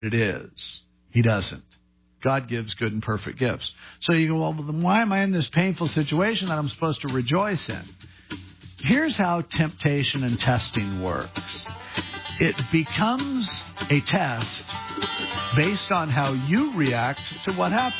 it is. He doesn't. God gives good and perfect gifts. So you go, well, then why am I in this painful situation that I'm supposed to rejoice in? Here's how temptation and testing works. It becomes a test based on how you react to what happens.